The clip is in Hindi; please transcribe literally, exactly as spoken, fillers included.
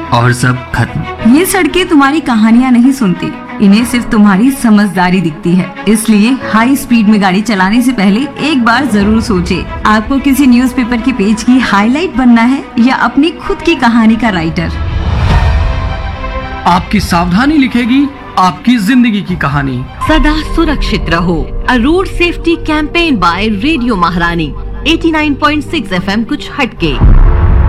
और सब खत्म। ये सड़कें तुम्हारी कहानियाँ नहीं सुनती, इन्हें सिर्फ तुम्हारी समझदारी दिखती है। इसलिए हाई स्पीड में गाड़ी चलाने से पहले एक बार जरूर सोचे। आपको किसी न्यूज़पेपर के पेज की हाईलाइट बनना है या अपनी खुद की कहानी का राइटर? आपकी सावधानी लिखेगी आपकी जिंदगी की कहानी। सदा सुरक्षित रहो। अ road safety campaign bye radio महारानी eighty nine point six F M कुछ हटके।